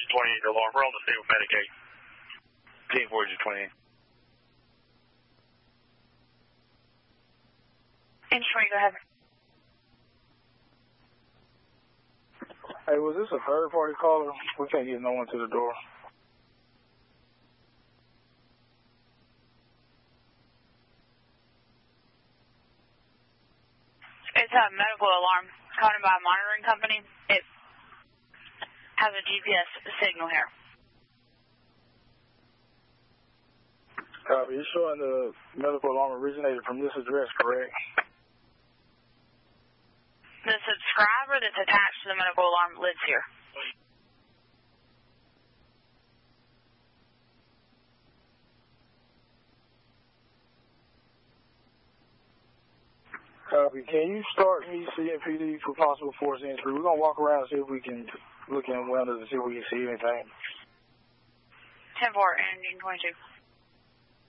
28 alarm. We're on the scene with Medicaid. 10-4 to 28. Engine 20, go ahead. Hey, was this a third-party caller? We can't get no one to the door. It's a medical alarm counted by a monitoring company. It has a GPS signal here. Copy. You're showing the medical alarm originated from this address, correct? The subscriber that's attached to the medical alarm lives here. Copy. Can you start me CMPD for possible force entry? We're going to walk around and see if we can look in windows and see if we can see anything. 10-4, engine 22.